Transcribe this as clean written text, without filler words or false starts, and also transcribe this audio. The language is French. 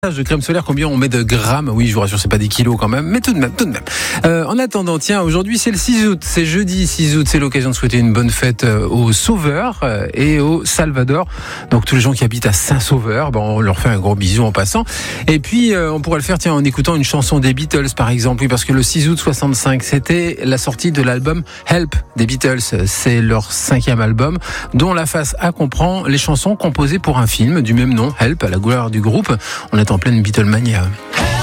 De crème solaire, combien on met de grammes? Oui, je vous rassure, c'est pas des kilos quand même, mais tout de même. En attendant, tiens, aujourd'hui c'est le 6 août, c'est jeudi 6 août, c'est l'occasion de souhaiter une bonne fête aux Sauveurs et au Salvador. Donc tous les gens qui habitent à Saint-Sauveur, on leur fait un gros bisou en passant. Et puis on pourrait le faire, tiens, en écoutant une chanson des Beatles par exemple, oui, parce que le 6 août 65, c'était la sortie de l'album Help des Beatles. C'est leur 5e album, dont la face A comprend les chansons composées pour un film du même nom, Help, à la gloire du groupe. On est en pleine Beatlemania.